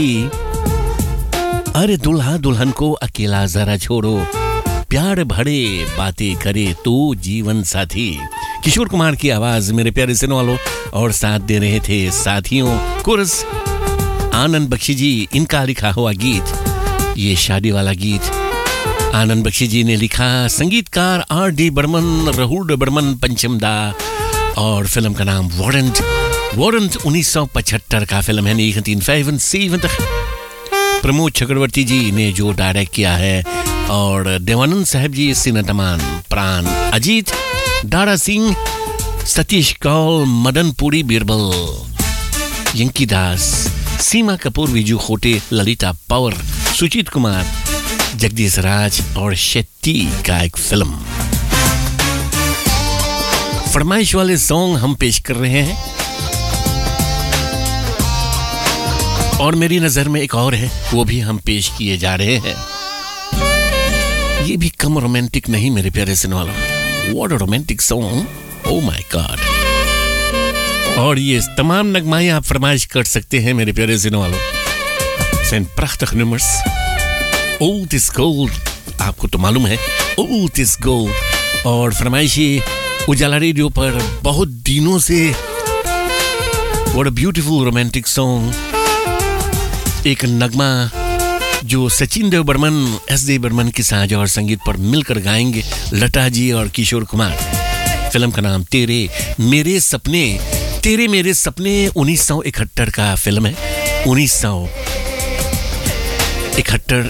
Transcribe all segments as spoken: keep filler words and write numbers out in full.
अरे दुल्हा दुल्हन को अकेला जरा छोड़ो, प्यार भरे बातें करे तो जीवन साथी। किशोर कुमार की आवाज मेरे प्यारे सुनने वालों, और साथ दे रहे थे साथियों कोरस आनंद बख्शी जी। इनका लिखा हुआ गीत, ये शादी वाला गीत आनंद बख्शी जी ने लिखा, संगीतकार आर डी बर्मन, राहुल बर्मन पंचमदा, और फिल्म का नाम वारंट। वारंट उन्नीस सौ पचहत्तर का फिल्म है, नाइनटीन सत्तावन। प्रमोद चक्रवर्ती जी ने जो डायरेक्ट किया है, और देवानंद साहब जी, सिनेटमान प्राण, अजीत, दारा सिंह, सतीश कौल, मदन पुरी, बीरबल, यंकी दास, सीमा कपूर, विजू खोटे, ललिता पवार, सुजीत कुमार, जगदीश राज और शेट्टी का एक फिल्म। फरमाइश वाले सॉन्ग हम पेश कर रहे हैं, और मेरी नजर में एक और है, वो भी हम पेश किए जा रहे हैं। ये भी कम रोमांटिक नहीं मेरे प्यारे सुनने वालों, what a romantic song, oh my God. और ये तमाम नगमाएं आप फरमाइश कर सकते हैं मेरे प्यारे सुनने वालों। Send prachtig nummers, old is gold, आपको तो मालूम है old is gold। और फरमाइशी उजाला रेडियो पर बहुत दिनों से, what a beautiful romantic song, एक नगमा जो सचिन देव बर्मन, एस देव बर्मन की साझा और संगीत पर मिलकर गाएंगे लता जी और किशोर कुमार। फिल्म का नाम तेरे मेरे सपने। तेरे मेरे सपने उन्नीस सौ इकहत्तर का फिल्म है, उन्नीस सौ इकहत्तर,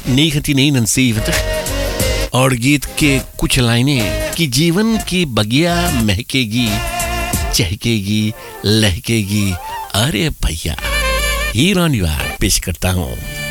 और गीत के कुछ लाइनें कि जीवन की बगिया महकेगी, चहकेगी, लहकेगी। अरे भैया, हीरोन यार पेश करता हूँ।